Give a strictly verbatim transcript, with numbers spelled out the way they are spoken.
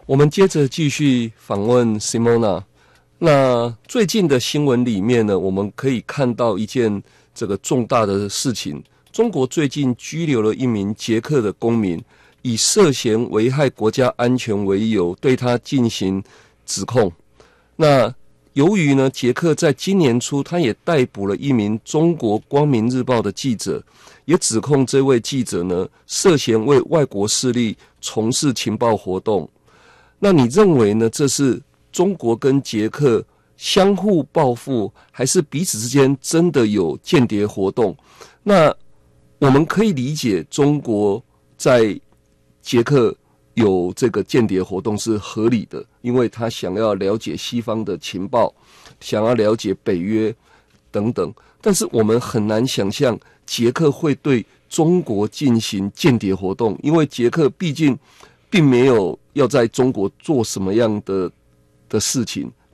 我们接着继续访问 Simona。那最近的新闻里面呢，我们可以看到一件这个重大的事情：中国最近拘留了一名捷克的公民，以涉嫌危害国家安全为由，对他进行指控。那由于呢，捷克在今年初，他也逮捕了一名中国光明日报的记者，也指控这位记者呢涉嫌为外国势力从事情报活动。那你认为呢？这是中国跟捷克相互报复，还是彼此之间真的有间谍活动？那我们可以理解中国在捷克有这个间谍活动是合理的，因为他想要了解西方的情报，想要了解北约等等。但是我们很难想象捷克会对中国进行间谍活动，因为捷克毕竟并没有要在中国做什么样的的事情，